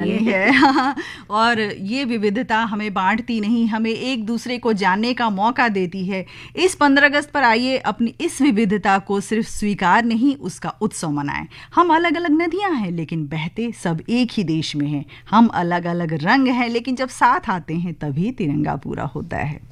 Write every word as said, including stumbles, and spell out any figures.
कहानी है। और ये विविधता हमें बांटती नहीं, हमें एक दूसरे को जानने का मौका देती है। इस पंद्रह अगस्त पर आइए अपनी इस विविधता को सिर्फ स्वीकार नहीं, उसका उत्सव मनाएं। हम अलग अलग नदियां हैं लेकिन बहते सब एक ही देश में हैं। हम अलग अलग रंग हैं लेकिन जब साथ आते हैं तभी तिरंगा पूरा होता है।